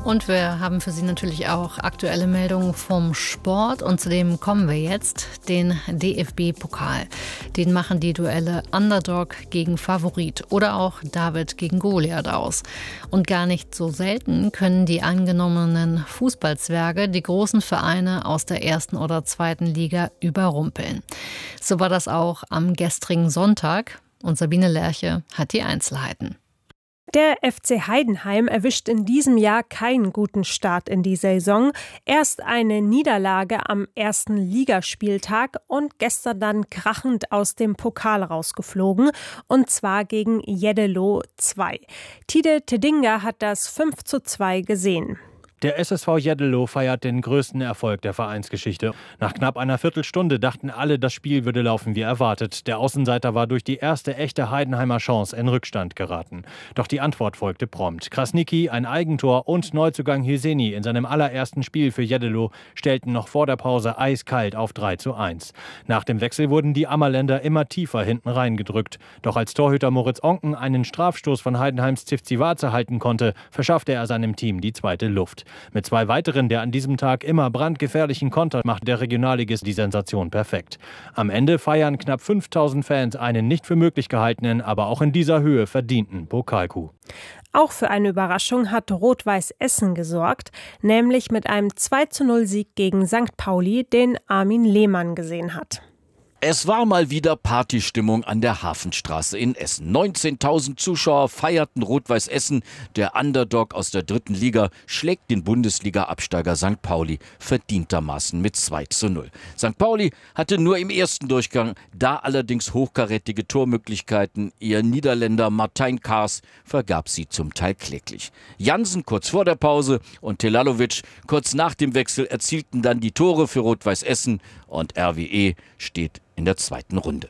Und wir haben für Sie natürlich auch aktuelle Meldungen vom Sport. Und zu dem kommen wir jetzt, den DFB-Pokal. Den machen die Duelle Underdog gegen Favorit oder auch David gegen Goliath aus. Und gar nicht so selten können die angenommenen Fußballzwerge die großen Vereine aus der 1. oder 2. Liga überrumpeln. So war das auch am gestrigen Sonntag. Und Sabine Lerche hat die Einzelheiten. Der FC Heidenheim erwischt in diesem Jahr keinen guten Start in die Saison. Erst eine Niederlage am 1. Ligaspieltag und gestern dann krachend aus dem Pokal rausgeflogen. Und zwar gegen Jeddelo 2. Tide Tedinga hat das 5:2 gesehen. Der SSV Jeddelo feiert den größten Erfolg der Vereinsgeschichte. Nach knapp einer Viertelstunde dachten alle, das Spiel würde laufen wie erwartet. Der Außenseiter war durch die erste echte Heidenheimer Chance in Rückstand geraten. Doch die Antwort folgte prompt. Krasniqi, ein Eigentor und Neuzugang Hyseni in seinem allerersten Spiel für Jeddelo stellten noch vor der Pause eiskalt auf 3:1. Nach dem Wechsel wurden die Ammerländer immer tiefer hinten reingedrückt. Doch als Torhüter Moritz Onken einen Strafstoß von Heidenheims Zivcivaze halten konnte, verschaffte er seinem Team die zweite Luft. Mit 2 weiteren der an diesem Tag immer brandgefährlichen Konter macht der Regionalligist die Sensation perfekt. Am Ende feiern knapp 5000 Fans einen nicht für möglich gehaltenen, aber auch in dieser Höhe verdienten Pokalcoup. Auch für eine Überraschung hat Rot-Weiß Essen gesorgt, nämlich mit einem 2:0-Sieg gegen St. Pauli, den Armin Lehmann gesehen hat. Es war mal wieder Partystimmung an der Hafenstraße in Essen. 19.000 Zuschauer feierten Rot-Weiß Essen. Der Underdog aus der 3. Liga schlägt den Bundesliga-Absteiger St. Pauli verdientermaßen mit 2:0. St. Pauli hatte nur im ersten Durchgang da allerdings hochkarätige Tormöglichkeiten. Ihr Niederländer Martijn Kaars vergab sie zum Teil kläglich. Jansen kurz vor der Pause und Telalovic kurz nach dem Wechsel erzielten dann die Tore für Rot-Weiß Essen und RWE steht in der 2. Runde.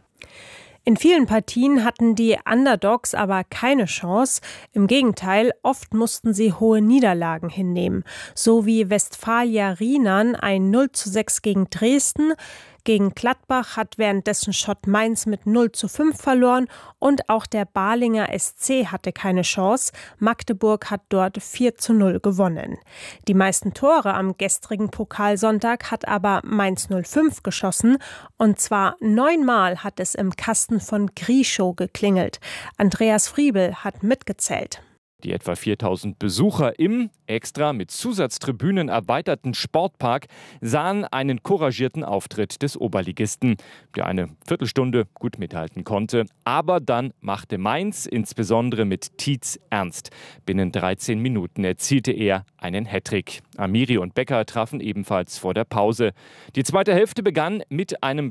In vielen Partien hatten die Underdogs aber keine Chance. Im Gegenteil, oft mussten sie hohe Niederlagen hinnehmen. So wie Westfalia Rienan ein 0:6 gegen Dresden. Gegen Gladbach hat währenddessen Schott Mainz mit 0:5 verloren und auch der Balinger SC hatte keine Chance. Magdeburg hat dort 4:0 gewonnen. Die meisten Tore am gestrigen Pokalsonntag hat aber Mainz 05 geschossen und zwar 9-mal hat es im Kasten von Grischow geklingelt. Andreas Friebel hat mitgezählt. Die etwa 4000 Besucher im extra mit Zusatztribünen erweiterten Sportpark sahen einen couragierten Auftritt des Oberligisten, der eine Viertelstunde gut mithalten konnte. Aber dann machte Mainz, insbesondere mit Tietz, ernst. Binnen 13 Minuten erzielte er einen Hattrick. Amiri und Becker trafen ebenfalls vor der Pause. Die zweite Hälfte begann mit einem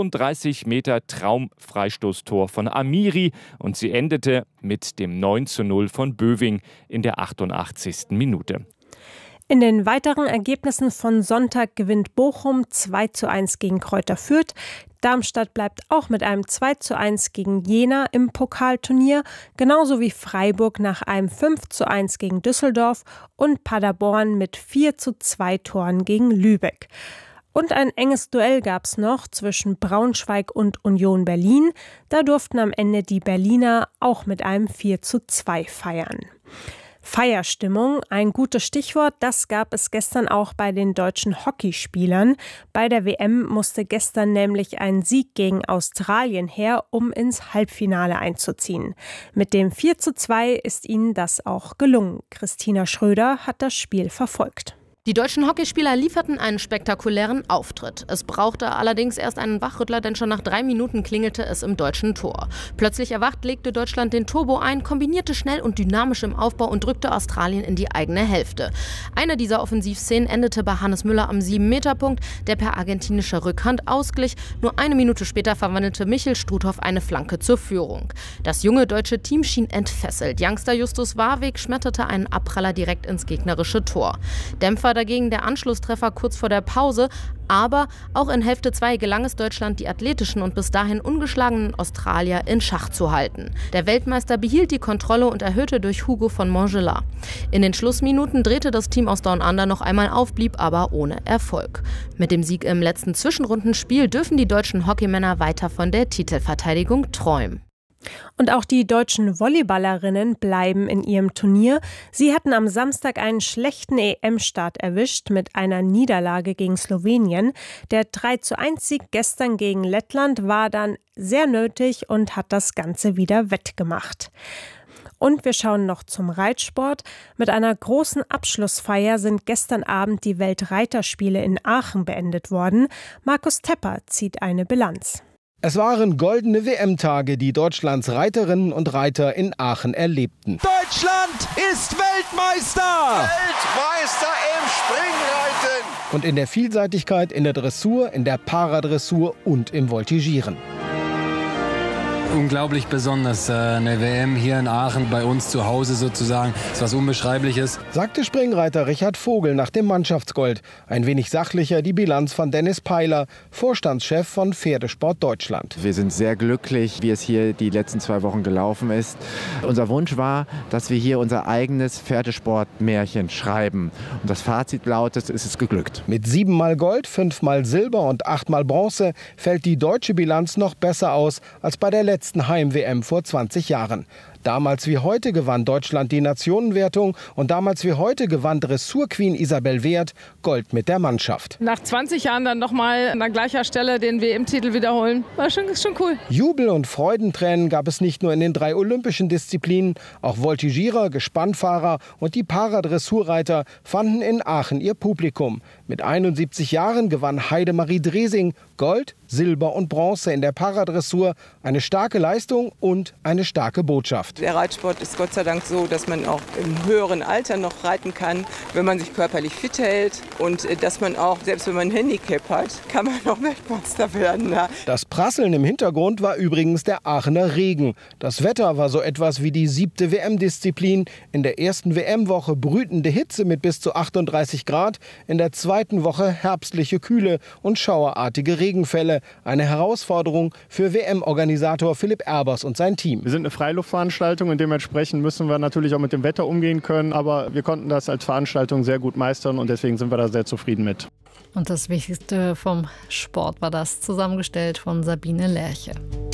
35 Meter Traumfreistoßtor von Amiri und sie endete mit dem 9:0 von Böwing in der 88. Minute. In den weiteren Ergebnissen von Sonntag gewinnt Bochum 2:1 gegen Kräuter Fürth. Darmstadt bleibt auch mit einem 2:1 gegen Jena im Pokalturnier, genauso wie Freiburg nach einem 5:1 gegen Düsseldorf und Paderborn mit 4:2 Toren gegen Lübeck. Und ein enges Duell gab es noch zwischen Braunschweig und Union Berlin. Da durften am Ende die Berliner auch mit einem 4:2 feiern. Feierstimmung, ein gutes Stichwort, das gab es gestern auch bei den deutschen Hockeyspielern. Bei der WM musste gestern nämlich ein Sieg gegen Australien her, um ins Halbfinale einzuziehen. Mit dem 4:2 ist ihnen das auch gelungen. Christina Schröder hat das Spiel verfolgt. Die deutschen Hockeyspieler lieferten einen spektakulären Auftritt. Es brauchte allerdings erst einen Wachrüttler, denn schon nach 3 Minuten klingelte es im deutschen Tor. Plötzlich erwacht, legte Deutschland den Turbo ein, kombinierte schnell und dynamisch im Aufbau und drückte Australien in die eigene Hälfte. Eine dieser Offensivszenen endete bei Hannes Müller am 7-Meter-Punkt, der per argentinischer Rückhand ausglich. Nur 1 Minute später verwandelte Michel Struthoff eine Flanke zur Führung. Das junge deutsche Team schien entfesselt. Youngster Justus Warweg schmetterte einen Abpraller direkt ins gegnerische Tor. Dämpfer dagegen der Anschlusstreffer kurz vor der Pause, aber auch in Hälfte 2 gelang es Deutschland, die athletischen und bis dahin ungeschlagenen Australier in Schach zu halten. Der Weltmeister behielt die Kontrolle und erhöhte durch Hugo von Montgelas. In den Schlussminuten drehte das Team aus Down Under noch einmal auf, blieb aber ohne Erfolg. Mit dem Sieg im letzten Zwischenrundenspiel dürfen die deutschen Hockeymänner weiter von der Titelverteidigung träumen. Und auch die deutschen Volleyballerinnen bleiben in ihrem Turnier. Sie hatten am Samstag einen schlechten EM-Start erwischt mit einer Niederlage gegen Slowenien. Der 3:1-Sieg gestern gegen Lettland war dann sehr nötig und hat das Ganze wieder wettgemacht. Und wir schauen noch zum Reitsport. Mit einer großen Abschlussfeier sind gestern Abend die Weltreiterspiele in Aachen beendet worden. Markus Tepper zieht eine Bilanz. Es waren goldene WM-Tage, die Deutschlands Reiterinnen und Reiter in Aachen erlebten. Deutschland ist Weltmeister! Weltmeister im Springreiten! Und in der Vielseitigkeit, in der Dressur, in der Paradressur und im Voltigieren. Unglaublich besonders, eine WM hier in Aachen, bei uns zu Hause sozusagen, ist was Unbeschreibliches. Sagte Springreiter Richard Vogel nach dem Mannschaftsgold. Ein wenig sachlicher die Bilanz von Dennis Peiler, Vorstandschef von Pferdesport Deutschland. Wir sind sehr glücklich, wie es hier die letzten 2 Wochen gelaufen ist. Unser Wunsch war, dass wir hier unser eigenes Pferdesportmärchen schreiben. Und das Fazit lautet, es ist geglückt. Mit 7-mal Gold, 5-mal Silber und 8-mal Bronze fällt die deutsche Bilanz noch besser aus als bei der letzten Heim-WM vor 20 Jahren. Damals wie heute gewann Deutschland die Nationenwertung und damals wie heute gewann Dressurqueen Isabel Wert Gold mit der Mannschaft. Nach 20 Jahren dann nochmal an gleicher Stelle den WM-Titel wiederholen, war schon cool. Jubel und Freudentränen gab es nicht nur in den 3 olympischen Disziplinen, auch Voltigierer, Gespannfahrer und die Paradressurreiter fanden in Aachen ihr Publikum. Mit 71 Jahren gewann Heidemarie Dresing Gold, Silber und Bronze in der Paradressur, eine starke Leistung und eine starke Botschaft. Der Reitsport ist Gott sei Dank so, dass man auch im höheren Alter noch reiten kann, wenn man sich körperlich fit hält und dass man auch, selbst wenn man ein Handicap hat, kann man auch Weltmeister werden. Ja. Das Prasseln im Hintergrund war übrigens der Aachener Regen. Das Wetter war so etwas wie die 7. WM-Disziplin. In der ersten WM-Woche brütende Hitze mit bis zu 38 Grad, in der zweiten Woche herbstliche Kühle und schauerartige Regenfälle. Eine Herausforderung für WM-Organisator Philipp Erbers und sein Team. Wir sind eine Freiluftveranstaltung und dementsprechend müssen wir natürlich auch mit dem Wetter umgehen können. Aber wir konnten das als Veranstaltung sehr gut meistern und deswegen sind wir da sehr zufrieden mit. Und das Wichtigste vom Sport war das, zusammengestellt von Sabine Lerche.